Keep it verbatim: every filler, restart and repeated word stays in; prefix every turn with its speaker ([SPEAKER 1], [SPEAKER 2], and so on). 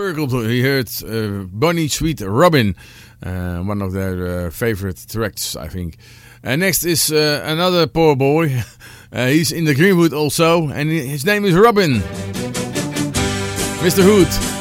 [SPEAKER 1] circled. He heard uh, Bonnie Sweet Robin, uh, one of their uh, favorite tracks, I think. And next is uh, another poor boy. Uh, he's in the Greenwood also, and his name is Robin. Mister Hood.